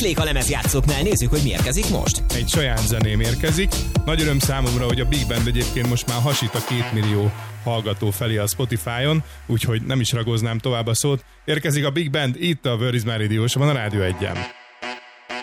Buklék a lemezjátszóknál, nézzük, hogy mi érkezik most. Egy saját zeném érkezik. Nagy öröm számomra, hogy a Big Band egyébként most már hasít a 2 millió hallgató felé a Spotify-on, úgyhogy nem is ragoznám tovább a szót. Érkezik a Big Band itt a Where is My Radio-son, a Rádió 1-en.